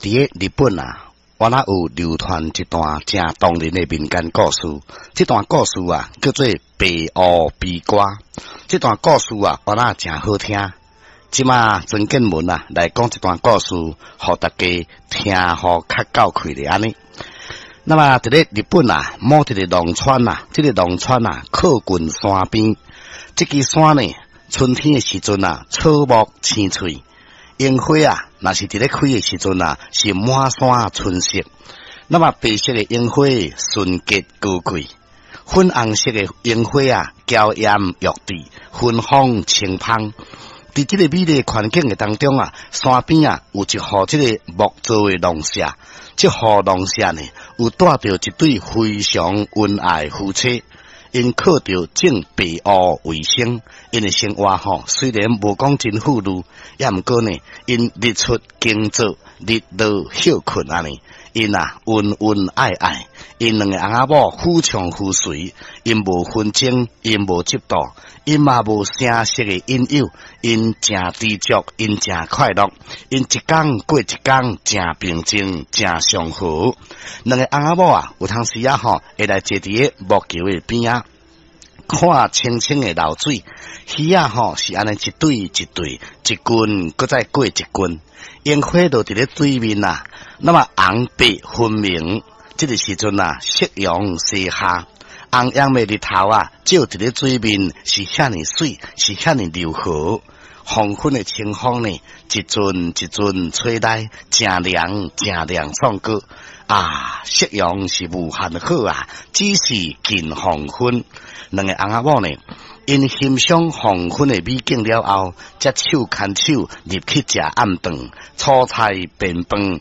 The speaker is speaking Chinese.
伫日本啊，我那有流传一段正动人的民间故事。这段故事啊，叫做白乌悲歌。这段故事啊，我那正好听。即马曾建文啊，来讲这段故事，互大家听互较够开咧安尼。那么伫咧日本啊，某一个农村啊，这个农村啊，靠近山边。这支山呢，春天的时阵啊，草木青翠。樱花啊，若是伫咧开的时阵啊，是满山春色。那么白色的樱花纯洁高贵，粉红色的樱花啊，娇艳欲滴，芬芳清芳。伫这个美丽环境的当中啊，山边啊有一户这个木造的农舍，这户农舍呢有带着一对非常恩爱夫妻。因靠着种白乌为生，因的生活吼虽然无讲真富裕，也毋过呢，因日出耕作，日落休困安尼，因啊恩恩爱爱，因两个翁仔某夫唱妇随，因无纷争，因无嫉妒，因嘛无声色的引诱，因正知足，因正快乐，因一天过一天，正平静，正祥和。两个翁仔某啊，有当时啊吼，会来坐伫个木桥的边啊。看清清的流水，鱼啊吼是安尼一对一对，一群搁再过一群，樱花就伫咧对面啊。那么红白分明，这个时阵啊，夕阳西下，红艳的日头啊，照伫咧水面是遐尼水，是遐尼柔和。黄昏的清风呢，一阵一阵吹来，正凉正凉爽过啊！夕阳是无限好啊，只是近黄昏。两个翁仔某呢，因欣赏黄昏的美景了后，才手牵手入去食暗顿，炒菜便饭，